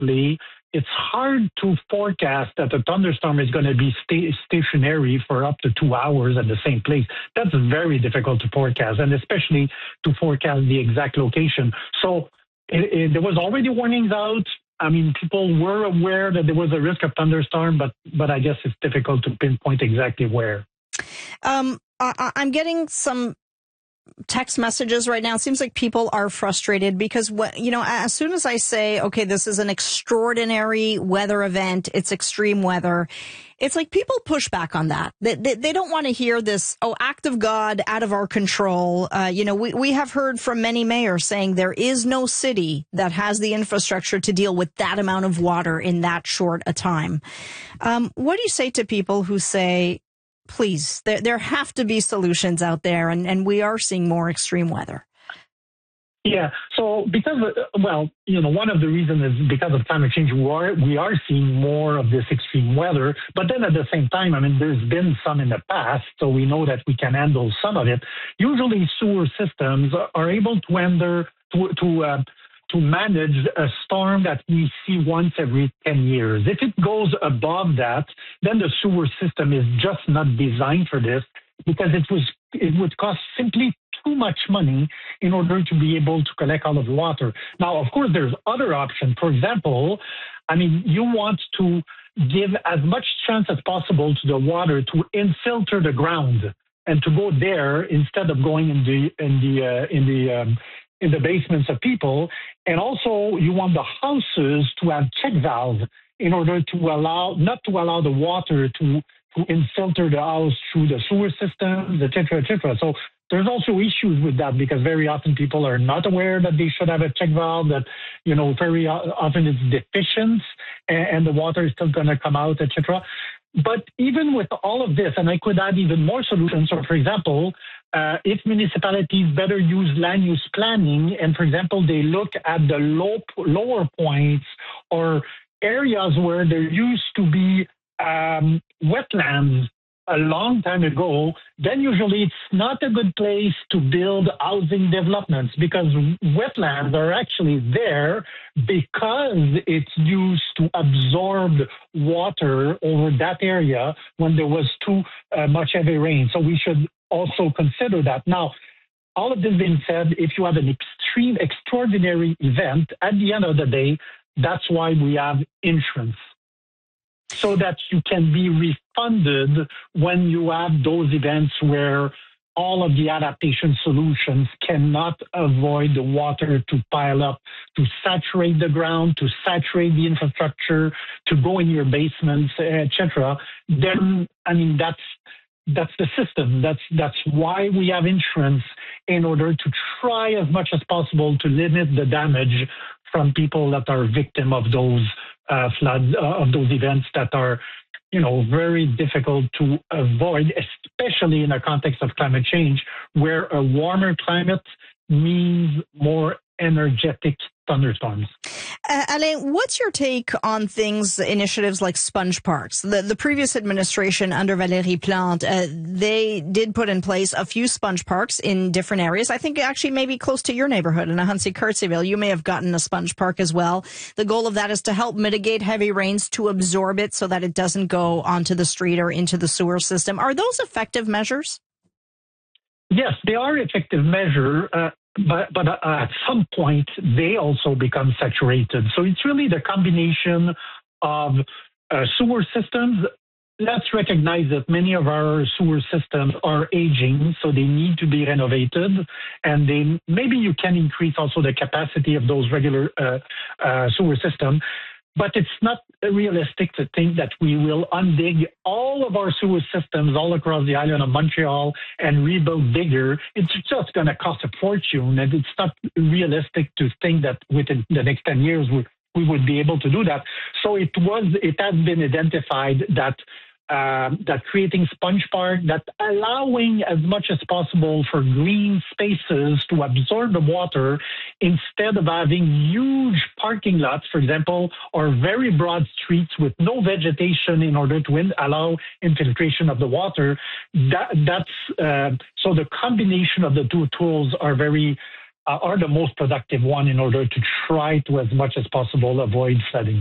realistically, it's hard to forecast that a thunderstorm is going to be stationary for up to 2 hours at the same place. That's very difficult to forecast, and especially to forecast the exact location. So there was already warnings out. I mean, people were aware that there was a risk of thunderstorm, but I guess it's difficult to pinpoint exactly where. I'm getting some text messages right now. It seems like people are frustrated because, as soon as I say, okay, this is an extraordinary weather event, it's extreme weather, it's like people push back on that. They don't want to hear this, act of God out of our control. We have heard from many mayors saying there is no city that has the infrastructure to deal with that amount of water in that short a time. What do you say to people who say, please, there have to be solutions out there, and we are seeing more extreme weather? Yeah, so because, one of the reasons is because of climate change, we are seeing more of this extreme weather. But then at the same time, I mean, there's been some in the past, so we know that we can handle some of it. Usually sewer systems are able to manage a storm that we see once every 10 years. If it goes above that, then the sewer system is just not designed for this because it would cost simply too much money in order to be able to collect all of the water. Now, of course, there's other options. For example, I mean, you want to give as much chance as possible to the water to infiltrate the ground and to go there instead of going in the basements of people. And also you want the houses to have check valves in order to not to allow the water to infiltrate the house through the sewer systems, et cetera, et cetera. So there's also issues with that because very often people are not aware that they should have a check valve, that, very often it's deficient and the water is still going to come out, et cetera. But even with all of this, and I could add even more solutions. So, for example, if municipalities better use land use planning, and for example, they look at the lower points or areas where there used to be wetlands a long time ago, then usually it's not a good place to build housing developments because wetlands are actually there because it's used to absorb water over that area when there was too much heavy rain. So we should also consider that. Now, all of this being said, if you have an extraordinary event, at the end of the day, that's why we have insurance, so that you can be refunded when you have those events where all of the adaptation solutions cannot avoid the water to pile up, to saturate the ground, to saturate the infrastructure, to go in your basements, etc. Then, I mean, that's the system. That's why we have insurance, in order to try as much as possible to limit the damage from people that are victim of those floods, of those events that are, very difficult to avoid, especially in a context of climate change, where a warmer climate means more energetic thunderstorms. Alain, what's your take on initiatives like sponge parks? The previous administration under Valérie Plante, they did put in place a few sponge parks in different areas. I think actually maybe close to your neighborhood in Ahuntsic-Cartierville, you may have gotten a sponge park as well. The goal of that is to help mitigate heavy rains, to absorb it so that it doesn't go onto the street or into the sewer system. Are those effective measures? Yes, they are effective measures. But at some point, they also become saturated. So it's really the combination of sewer systems. Let's recognize that many of our sewer systems are aging, so they need to be renovated. And maybe you can increase also the capacity of those regular sewer systems. But it's not realistic to think that we will undig all of our sewer systems all across the island of Montreal and rebuild bigger. It's just going to cost a fortune, and it's not realistic to think that within the next 10 years we would be able to do that. So it has been identified that creating sponge park, that allowing as much as possible for green spaces to absorb the water instead of having huge parking lots, for example, or very broad streets with no vegetation in order to allow infiltration of the water. So the combination of the two tools are very are the most productive one in order to try to, as much as possible, avoid flooding.